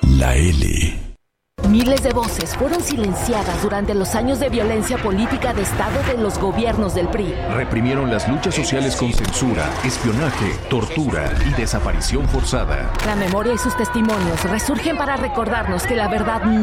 La L. Miles de voces fueron silenciadas durante los años de violencia política de Estado de los gobiernos del PRI. Reprimieron las luchas sociales con censura, espionaje, tortura y desaparición forzada. La memoria y sus testimonios resurgen para recordarnos que la verdad